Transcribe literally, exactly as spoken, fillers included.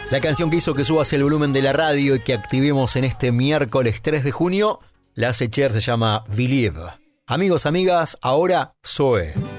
La canción que hizo que subas el volumen de la radio y que activemos en este miércoles tres de junio, la hace Cher, se llama Believe. Amigos, amigas, ahora Zoe.